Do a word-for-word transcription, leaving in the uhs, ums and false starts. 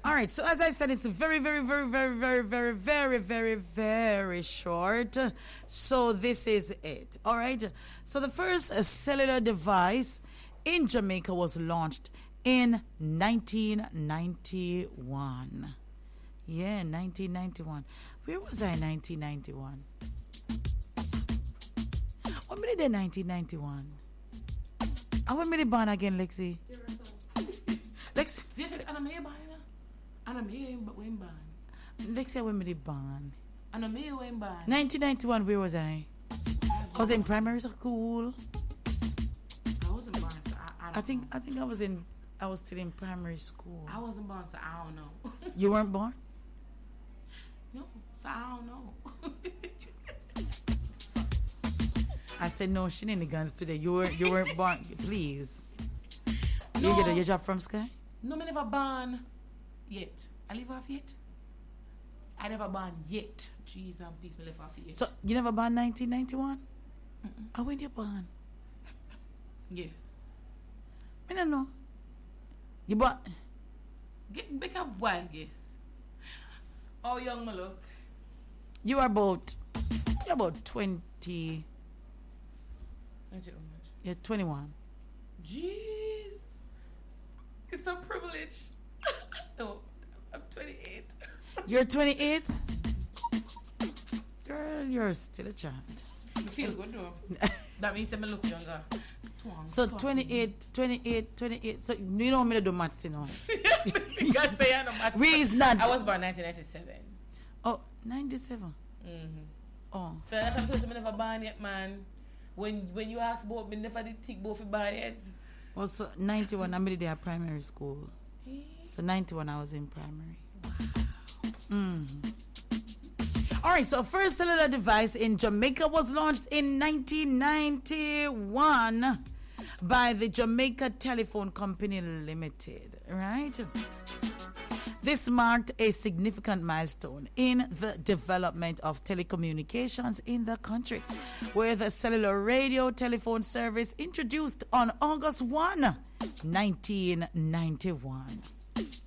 All right, so as I said, it's very, very, very, very, very, very, very, very, very short. So this is it. All right. So the first uh, cellular device in Jamaica was launched in nineteen ninety-one. Yeah, nineteen ninety-one. Where was I in nineteen ninety-one? What made it in nineteen ninety-one? I went made it born again, Lexi. Lexi. This is Anna May born. Anna May when born. Lexi, I went made it born. Anna May when born. nineteen ninety-one, where was I? I was in primary school. I wasn't born, so I, I don't I think know. I think I was in I was still in primary school. I wasn't born, so I don't know. You weren't born? No, so I don't know. I said no shenanigans today. You weren't you weren't born. Please. No. You get your job from Sky? No, me never born yet. I live off yet. I never born yet. Jeez and peace, me live off yet. So you never born nineteen ninety-one? Oh, when you born? Yes. I don't know. You born? Get back up wild guess. Oh, young me look. You are about you're about twenty. Not yet how much. You're twenty-one. Jeez. It's a privilege. No, I'm twenty-eight. You're twenty-eight? Girl, you're still a child. You feel good though. That means I look younger. So twenty-eight, twenty-eight, twenty-eight. So you don't want me to do maths, you know. You can't say I know maths. We is not. I was born nineteen ninety-seven. Oh, ninety-seven. Mm-hmm. Oh. So that's what I'm supposed to never born yet, man. When when you ask about me, never did think both of born yet. Well, so ninety-one, I'm in at primary school. So ninety-one, I was in primary. Mm. All right, so first cellular device in Jamaica was launched in nineteen ninety-one by the Jamaica Telephone Company Limited, right? This marked a significant milestone in the development of telecommunications in the country, with a cellular radio telephone service introduced on August first, nineteen ninety-one.